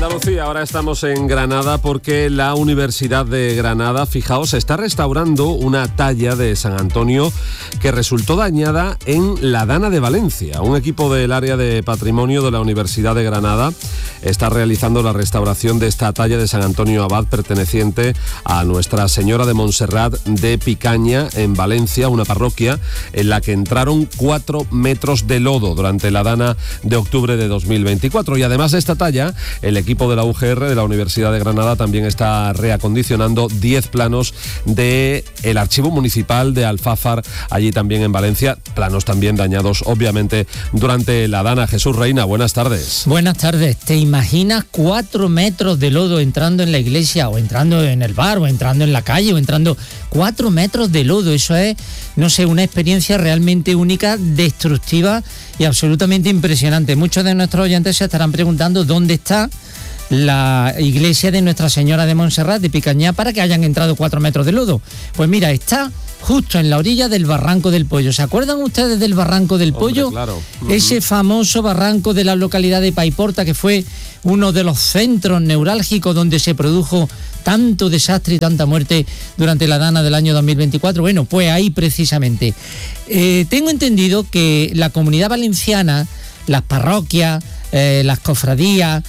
Andalucía, ahora estamos en Granada porque la Universidad de Granada, fijaos, está restaurando una talla de San Antonio que resultó dañada en la Dana de Valencia. Un equipo del área de patrimonio de la Universidad de Granada está realizando la restauración de esta talla de San Antonio Abad perteneciente a Nuestra Señora de Montserrat de Picaña en Valencia, una parroquia en la que entraron 4 metros de lodo durante la Dana de octubre de 2024. Y además de esta talla, el equipo de la UGR de la Universidad de Granada también está reacondicionando 10 planos del Archivo Municipal de Alfafar, allí también en Valencia, planos también dañados obviamente durante la Dana. Jesús Reina, buenas tardes. Buenas tardes. ¿Te imaginas 4 metros de lodo entrando en la iglesia o entrando en el bar o entrando en la calle o entrando 4 metros de lodo? Eso es, no sé, una experiencia realmente única, destructiva y absolutamente impresionante. Muchos de nuestros oyentes se estarán preguntando dónde está la iglesia de Nuestra Señora de Montserrat de Picaña para que hayan entrado 4 metros de lodo. Pues mira, está justo en la orilla del Barranco del Pollo. ¿Se acuerdan ustedes del Barranco del Pollo? Claro. Ese famoso barranco de la localidad de Paiporta, que fue uno de los centros neurálgicos donde se produjo tanto desastre y tanta muerte durante la Dana del año 2024. Bueno, pues ahí precisamente. Tengo entendido que la Comunidad Valenciana, las parroquias, las cofradías,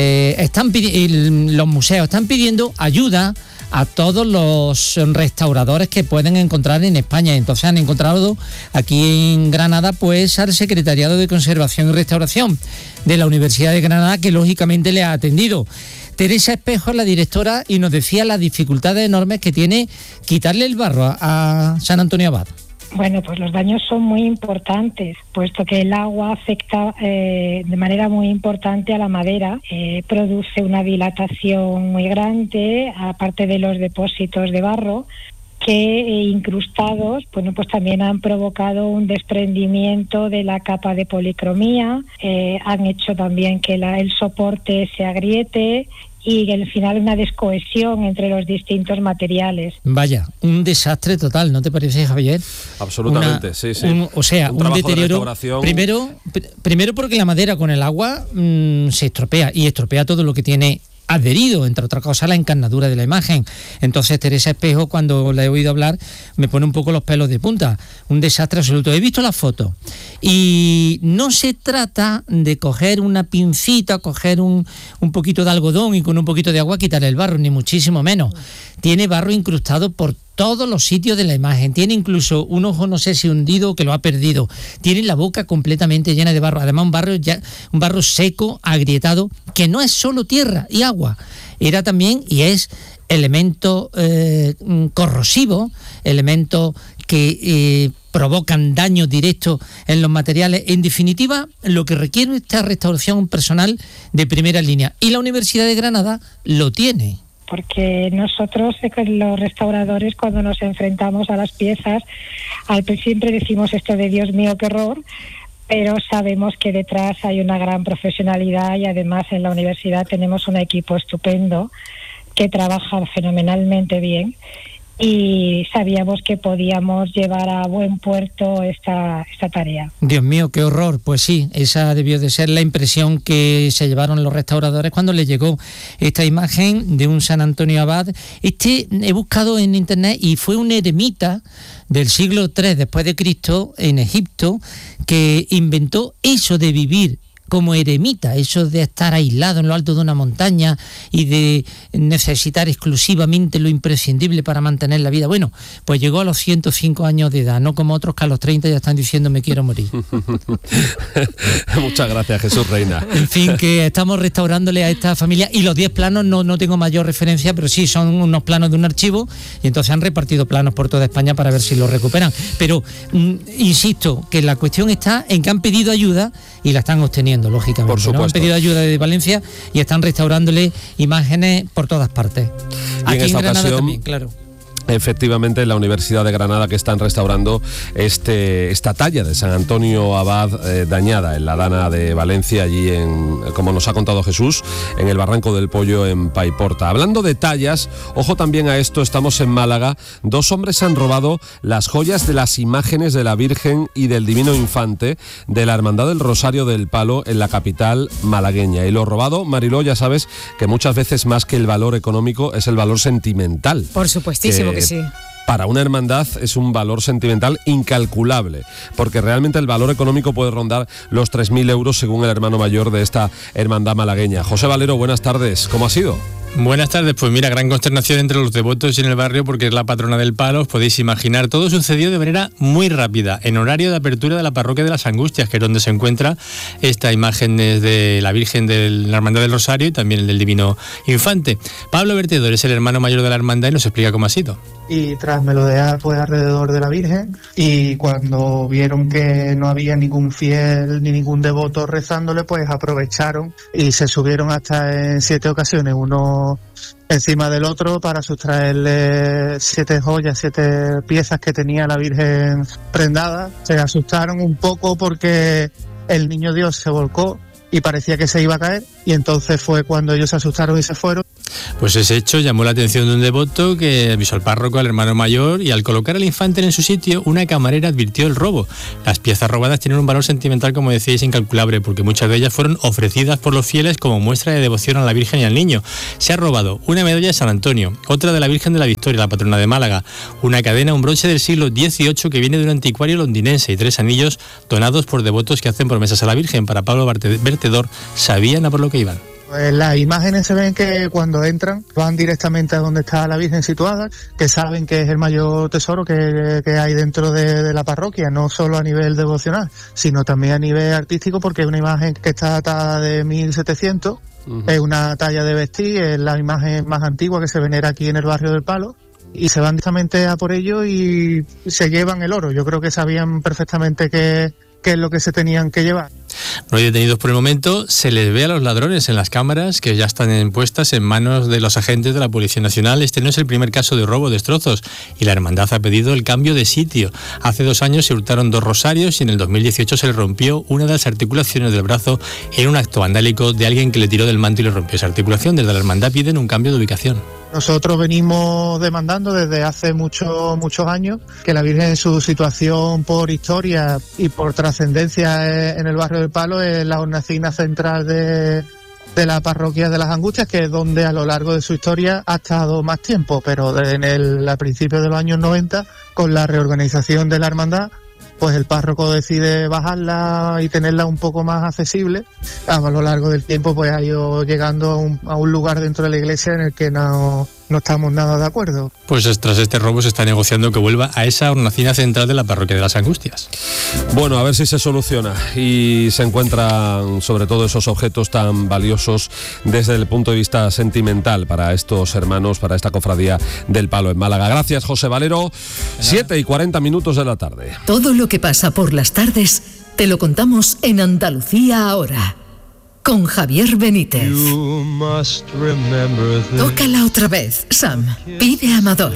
los museos están pidiendo ayuda a todos los restauradores que pueden encontrar en España. Entonces han encontrado aquí en Granada pues al Secretariado de Conservación y Restauración de la Universidad de Granada, que lógicamente le ha atendido. Teresa Espejo es la directora y nos decía las dificultades enormes que tiene quitarle el barro a San Antonio Abad. Bueno, pues los daños son muy importantes, puesto que el agua afecta de manera muy importante a la madera, produce una dilatación muy grande, aparte de los depósitos de barro, que incrustados, bueno, pues también han provocado un desprendimiento de la capa de policromía, han hecho también que el soporte se agriete y al final una descohesión entre los distintos materiales. Vaya, un desastre total, ¿no te parece, Javier? Absolutamente, sí. Un deterioro. Primero porque la madera con el agua se estropea y estropea todo lo que tiene adherido, entre otras cosas, la encarnadura de la imagen. Entonces Teresa Espejo, cuando la he oído hablar, me pone un poco los pelos de punta. Un desastre absoluto. He visto las fotos y no se trata de coger una pincita, coger un poquito de algodón y con un poquito de agua quitar el barro, ni muchísimo menos. Tiene barro incrustado por todos los sitios de la imagen. Tiene incluso un ojo, no sé si hundido o que lo ha perdido. Tiene la boca completamente llena de barro. Además, un barro seco, agrietado, que no es solo tierra y agua. Era también y es elemento corrosivo, elemento que provocan daño directo en los materiales. En definitiva, lo que requiere esta restauración personal de primera línea. Y la Universidad de Granada lo tiene. Porque nosotros, los restauradores, cuando nos enfrentamos a las piezas, siempre decimos esto de Dios mío, qué horror, pero sabemos que detrás hay una gran profesionalidad y además en la universidad tenemos un equipo estupendo que trabaja fenomenalmente bien y sabíamos que podíamos llevar a buen puerto esta tarea. Dios mío, qué horror. Pues sí, esa debió de ser la impresión que se llevaron los restauradores cuando les llegó esta imagen de un San Antonio Abad. He buscado en internet y fue un eremita del siglo III después de Cristo en Egipto que inventó eso de vivir como eremita, eso de estar aislado en lo alto de una montaña y de necesitar exclusivamente lo imprescindible para mantener la vida. Bueno, pues llegó a los 105 años de edad, no como otros que a los 30 ya están diciendo me quiero morir. Muchas gracias, Jesús Reina. En fin, que estamos restaurándole a esta familia y los 10 planos no tengo mayor referencia, pero sí son unos planos de un archivo y entonces han repartido planos por toda España para ver si los recuperan. Pero insisto, que la cuestión está en que han pedido ayuda y la están obteniendo, lógicamente. Por supuesto. ¿No? Han pedido ayuda de Valencia y están restaurándole imágenes por todas partes. Aquí en Granada también, claro. efectivamente en la Universidad de Granada, que están restaurando esta talla de San Antonio Abad dañada en la Dana de Valencia, allí como nos ha contado Jesús, en el Barranco del Pollo en Paiporta. Hablando de tallas, ojo también a esto, estamos en Málaga. 2 hombres han robado las joyas de las imágenes de la Virgen y del Divino Infante de la Hermandad del Rosario del Palo en la capital malagueña. Y lo robado, Mariló, ya sabes que muchas veces más que el valor económico es el valor sentimental. Por supuestísimo que sí. Para una hermandad es un valor sentimental incalculable, porque realmente el valor económico puede rondar los 3.000 euros según el hermano mayor de esta hermandad malagueña. José Valero, buenas tardes. ¿Cómo ha sido? Buenas tardes, pues mira, gran consternación entre los devotos y en el barrio porque es la patrona del Palo, os podéis imaginar. Todo sucedió de manera muy rápida, en horario de apertura de la parroquia de las Angustias, que es donde se encuentra esta imagen de la Virgen de la Hermandad del Rosario y también el del Divino Infante. Pablo Vertedor es el hermano mayor de la hermandad y nos explica cómo ha sido. Y tras melodear pues alrededor de la Virgen, y cuando vieron que no había ningún fiel ni ningún devoto rezándole, pues aprovecharon y se subieron hasta en 7 ocasiones, uno encima del otro, para sustraerle 7 joyas, 7 piezas que tenía la Virgen prendada. Se asustaron un poco porque el niño Dios se volcó y parecía que se iba a caer, y entonces fue cuando ellos se asustaron y se fueron. Pues ese hecho llamó la atención de un devoto que avisó al párroco, al hermano mayor, y al colocar al infante en su sitio, una camarera advirtió el robo. Las piezas robadas tienen un valor sentimental, como decíais, incalculable, porque muchas de ellas fueron ofrecidas por los fieles como muestra de devoción a la Virgen y al Niño. Se ha robado una medalla de San Antonio, otra de la Virgen de la Victoria, la patrona de Málaga, una cadena, un broche del siglo XVIII que viene de un anticuario londinense y 3 anillos donados por devotos que hacen promesas a la Virgen. Para Pablo Vertedor, sabían a por lo que iban. Pues las imágenes se ven que cuando entran van directamente a donde está la Virgen situada, que saben que es el mayor tesoro que hay dentro de la parroquia, no solo a nivel devocional, sino también a nivel artístico, porque es una imagen que está datada de 1700, es una talla de vestir, es la imagen más antigua que se venera aquí en el barrio del Palo, y se van directamente a por ello y se llevan el oro. Yo creo que sabían perfectamente qué es lo que se tenían que llevar. No hay detenidos por el momento. Se les ve a los ladrones en las cámaras que ya están puestas en manos de los agentes de la Policía Nacional. Este no es el primer caso de robo, destrozos, y la hermandad ha pedido el cambio de sitio. Hace 2 años se hurtaron 2 rosarios y en el 2018 se le rompió una de las articulaciones del brazo en un acto vandálico de alguien que le tiró del manto y le rompió esa articulación. Desde la hermandad piden un cambio de ubicación. Nosotros venimos demandando desde hace muchos años que la Virgen, en su situación por historia y por trascendencia en el barrio del Palo, es la hornacina central de la parroquia de las Angustias, que es donde a lo largo de su historia ha estado más tiempo, pero a principios de los años 90, con la reorganización de la hermandad, pues el párroco decide bajarla y tenerla un poco más accesible. A lo largo del tiempo pues ha ido llegando a un lugar dentro de la iglesia en el que no estamos nada de acuerdo. Pues tras este robo se está negociando que vuelva a esa hornacina central de la parroquia de las Angustias. Bueno, a ver si se soluciona y se encuentran sobre todo esos objetos tan valiosos desde el punto de vista sentimental para estos hermanos, para esta cofradía del Palo en Málaga. Gracias, José Valero. 7:40 de la tarde. Todo lo que pasa por las tardes te lo contamos en Andalucía ahora, con Javier Benítez. Tócala otra vez, Sam. Pide Amador.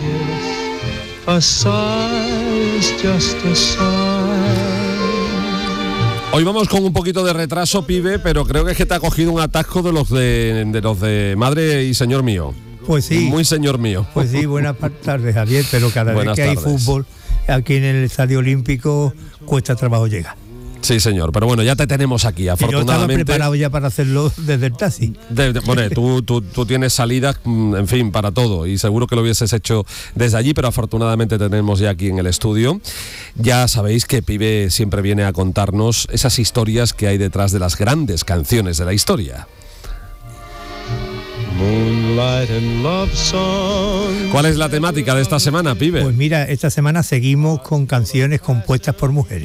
Hoy vamos con un poquito de retraso, pibe, pero creo que es que te ha cogido un atasco de los de Madre y Señor Mío. Pues sí. Muy Señor Mío. Pues sí, buenas tardes, Javier, pero cada vez que hay fútbol aquí en el Estadio Olímpico cuesta trabajo llegar. Sí, señor, pero bueno, ya te tenemos aquí, afortunadamente. Yo estaba preparado ya para hacerlo desde el taxi. Bueno, tú tienes salidas, en fin, para todo, y seguro que lo hubieses hecho desde allí, pero afortunadamente tenemos ya aquí en el estudio. Ya sabéis que Pibe siempre viene a contarnos esas historias que hay detrás de las grandes canciones de la historia. ¿Cuál es la temática de esta semana, Pibe? Pues mira, esta semana seguimos con canciones compuestas por mujeres.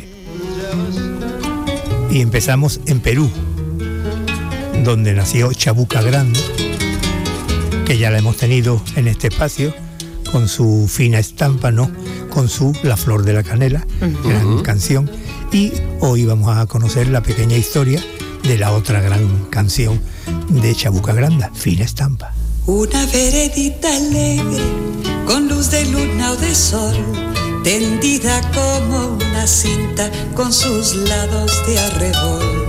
Y empezamos en Perú, donde nació Chabuca Granda, que ya la hemos tenido en este espacio, con su fina estampa, ¿no? Con su La Flor de la Canela, gran canción. Y hoy vamos a conocer la pequeña historia de la otra gran canción de Chabuca Granda, Fina Estampa. Una veredita alegre con luz de luna o de sol, tendida como una cinta con sus lados de arrebol.